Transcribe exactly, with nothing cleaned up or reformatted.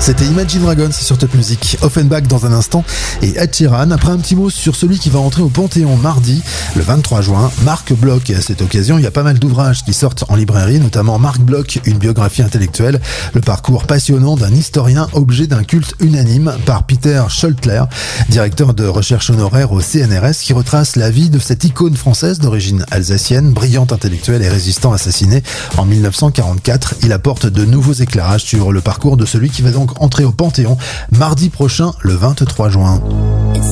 C'était Imagine Dragons sur Top Music. Offenbach dans un instant et Ed Sheeran. Après un petit mot sur celui qui va entrer au Panthéon mardi, le vingt-trois juin, Marc Bloch. Et à cette occasion, il y a pas mal d'ouvrages qui sortent en librairie, notamment Marc Bloch, une biographie intellectuelle, le parcours passionnant d'un historien objet d'un culte unanime par Peter Schoeltler, directeur de recherche honoraire au C N R S, qui retrace la vie de cette icône française d'origine alsacienne, brillante intellectuelle et résistant assassiné en mille neuf cent quarante-quatre. Il apporte de nouveaux éclairages sur le parcours de celui qui va donc entrer au Panthéon mardi prochain, le vingt-trois juin.